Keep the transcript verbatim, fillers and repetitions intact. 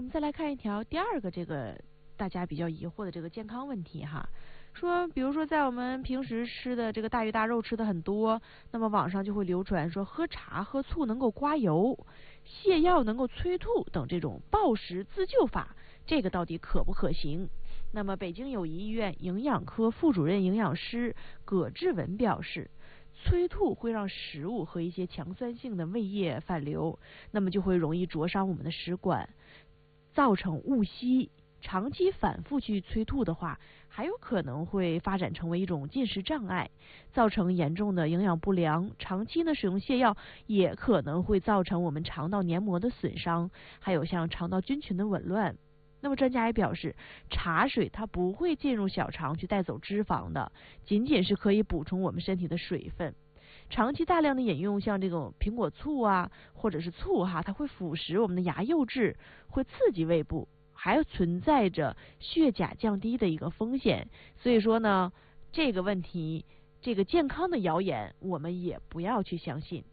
们再来看一条第二个这个大家比较疑惑的这个健康问题哈，说比如说在我们平时吃的这个大鱼大肉吃的很多，那么网上就会流传说喝茶喝醋能够刮油，泻药能够催吐等这种暴食自救法，这个到底可不可行？那么北京友谊医院营养科副主任营养师葛志文表示，催吐会让食物和一些强酸性的胃液反流，那么就会容易灼伤我们的食管，造成误吸。长期反复去催吐的话，还有可能会发展成为一种进食障碍，造成严重的营养不良。长期呢使用泻药也可能会造成我们肠道黏膜的损伤，还有像肠道菌群的紊乱。那么专家也表示，茶水它不会进入小肠去带走脂肪的，仅仅是可以补充我们身体的水分。长期大量的饮用像这种苹果醋啊，或者是醋哈，它会腐蚀我们的牙釉质，会刺激胃部，还存在着血钾降低的一个风险。所以说呢，这个问题，这个健康的谣言，我们也不要去相信。